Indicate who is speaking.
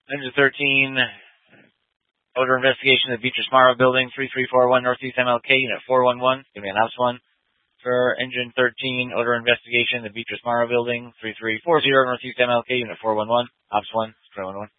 Speaker 1: Engine 13, odor investigation at Beatrice Morrow Building, 3341 Northeast MLK, Unit 411. Give me an Ops 1. For Engine 13, odor investigation at Beatrice Morrow Building, 3340 Northeast MLK, Unit 411. Ops 1, 311.